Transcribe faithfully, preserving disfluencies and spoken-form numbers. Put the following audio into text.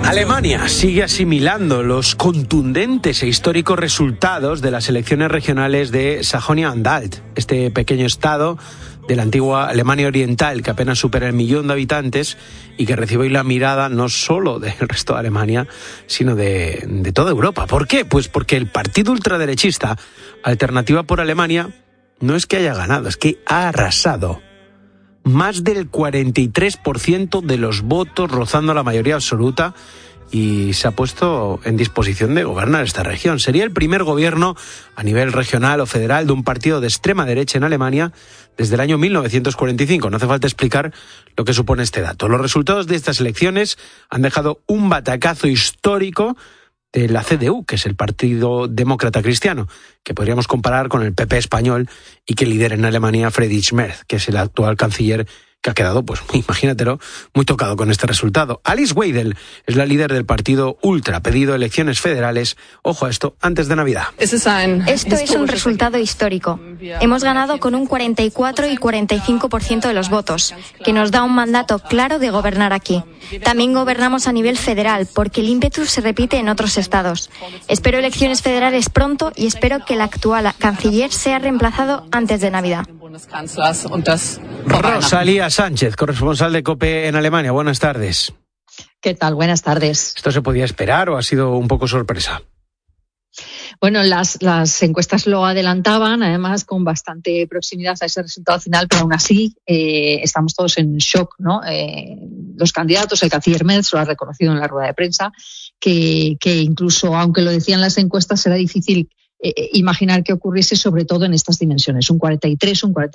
Alemania sigue asimilando los contundentes e históricos resultados de las elecciones regionales de Sajonia-Anhalt, este pequeño estado de la antigua Alemania Oriental que apenas supera el millón de habitantes y que recibe hoy la mirada no solo del resto de Alemania, sino de, de toda Europa. ¿Por qué? Pues porque el partido ultraderechista Alternativa por Alemania no es que haya ganado, es que ha arrasado. Más del cuarenta y tres por ciento de los votos, rozando la mayoría absoluta, y se ha puesto en disposición de gobernar esta región. Sería el primer gobierno a nivel regional o federal de un partido de extrema derecha en Alemania desde el año mil novecientos cuarenta y cinco. No hace falta explicar lo que supone este dato. Los resultados de estas elecciones han dejado un batacazo histórico de la C D U, que es el Partido Demócrata Cristiano, que podríamos comparar con el P P español y que lidera en Alemania Friedrich Merz, que es el actual canciller, que ha quedado, pues imagínatelo, muy tocado con este resultado. Alice Weidel es la líder del partido Ultra, ha pedido elecciones federales, ojo a esto, antes de Navidad. Esto es un resultado histórico. Hemos ganado con un cuarenta y cuatro y cuarenta y cinco por ciento de los votos, que nos da un mandato claro de gobernar aquí. También gobernamos a nivel federal, porque el ímpetu se repite en otros estados. Espero elecciones federales pronto y espero que el actual canciller sea reemplazado antes de Navidad. Rosalía Sánchez, corresponsal de COPE en Alemania. Buenas tardes. ¿Qué tal? Buenas tardes. ¿Esto se podía esperar o ha sido un poco sorpresa? Bueno, las, las encuestas lo adelantaban, además con bastante proximidad a ese resultado final, pero aún así eh, estamos todos en shock, ¿no? Eh, los candidatos, el canciller Merz lo ha reconocido en la rueda de prensa, que, que incluso, aunque lo decían las encuestas, era difícil eh, imaginar que ocurriese, sobre todo en estas dimensiones, un cuarenta y tres, un cuarenta